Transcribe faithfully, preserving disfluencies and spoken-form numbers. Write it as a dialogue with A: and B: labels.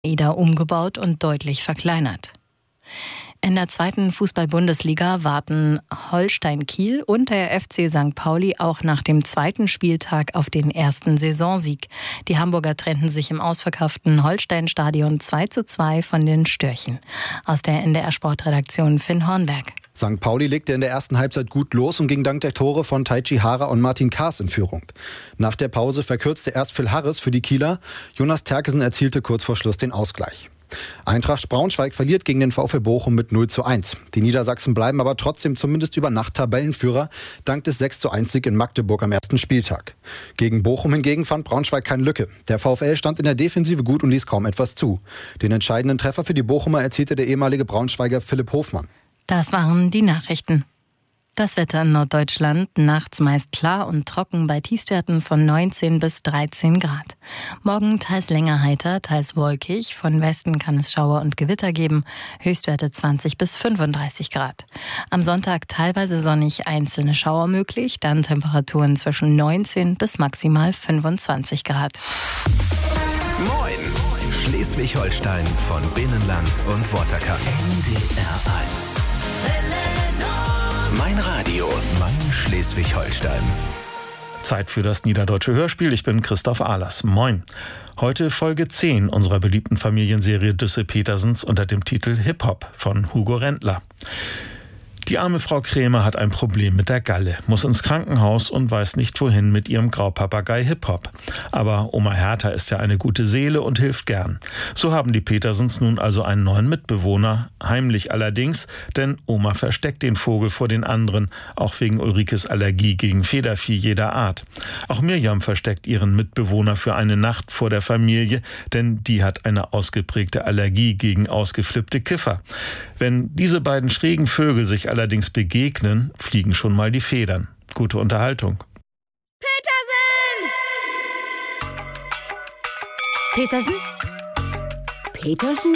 A: Ida umgebaut und deutlich verkleinert. In der zweiten Fußball-Bundesliga warten Holstein Kiel und der F C Sankt Pauli auch nach dem zweiten Spieltag auf den ersten Saisonsieg. Die Hamburger trennten sich im ausverkauften Holstein-Stadion zwei zu zwei von den Störchen. Aus der N D R-Sportredaktion Finn Hornberg.
B: Sankt Pauli legte in der ersten Halbzeit gut los und ging dank der Tore von Taichi Hara und Martin Kaas in Führung. Nach der Pause verkürzte erst Phil Harris für die Kieler. Jonas Terkesen erzielte kurz vor Schluss den Ausgleich. Eintracht Braunschweig verliert gegen den VfL Bochum mit null zu eins. Die Niedersachsen bleiben aber trotzdem zumindest über Nacht Tabellenführer, dank des sechs zu eins Sieg in Magdeburg am ersten Spieltag. Gegen Bochum hingegen fand Braunschweig keine Lücke. Der VfL stand in der Defensive gut und ließ kaum etwas zu. Den entscheidenden Treffer für die Bochumer erzielte der ehemalige Braunschweiger Philipp Hofmann.
A: Das waren die Nachrichten. Das Wetter in Norddeutschland, nachts meist klar und trocken bei Tiefstwerten von neunzehn bis dreizehn Grad. Morgen teils länger heiter, teils wolkig. Von Westen kann es Schauer und Gewitter geben. Höchstwerte zwanzig bis fünfunddreißig Grad. Am Sonntag teilweise sonnig, einzelne Schauer möglich. Dann Temperaturen zwischen neunzehn bis maximal fünfundzwanzig Grad.
C: Moin! Schleswig-Holstein von Binnenland und Waterkant. N D R eins. Mein Radio, mein Schleswig-Holstein.
D: Zeit für das Niederdeutsche Hörspiel. Ich bin Christoph Ahlers. Moin. Heute Folge zehn unserer beliebten Familienserie Düsse Petersens unter dem Titel Hip-Hop von Hugo Rendler. Die arme Frau Krämer hat ein Problem mit der Galle, muss ins Krankenhaus und weiß nicht wohin mit ihrem Graupapagei Hip-Hop. Aber Oma Hertha ist ja eine gute Seele und hilft gern. So haben die Petersens nun also einen neuen Mitbewohner, heimlich allerdings, denn Oma versteckt den Vogel vor den anderen, auch wegen Ulrikes Allergie gegen Federvieh jeder Art. Auch Mirjam versteckt ihren Mitbewohner für eine Nacht vor der Familie, denn die hat eine ausgeprägte Allergie gegen ausgeflippte Kiffer. Wenn diese beiden schrägen Vögel sich allerdings begegnen, fliegen schon mal die Federn. Gute Unterhaltung.
E: Petersen? Petersen? Petersen?